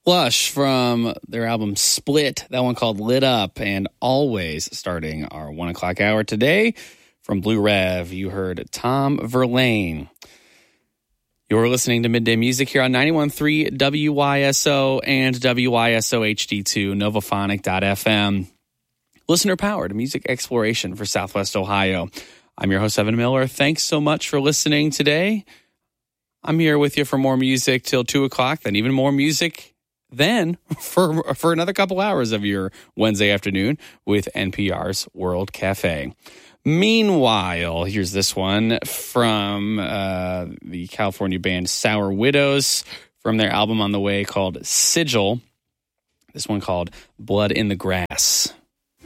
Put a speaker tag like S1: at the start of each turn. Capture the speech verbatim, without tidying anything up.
S1: Plush from their album Split, that one called Lit Up, and Always starting our one o'clock hour today. From Blue Rev, you heard Tom Verlaine. You're listening to Midday Music here on ninety-one point three W Y S O and W Y S O H D two, novophonic dot f m. Listener-powered music exploration for Southwest Ohio. I'm your host, Evan Miller. Thanks so much for listening today. I'm here with you for more music till two o'clock, then even more music then for for another couple hours of your Wednesday afternoon with N P R's World Cafe. Meanwhile, here's this one from uh, the California band Sour Widows from their album on the way called Sigil. This one called Blood in the Grass.